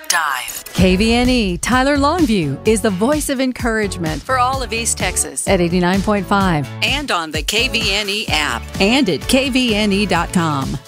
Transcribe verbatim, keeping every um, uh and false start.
dive. K V N E Tyler Longview is the voice of encouragement for all of East Texas at eighty-nine point five And on the K V N E app. and at K V N E dot com.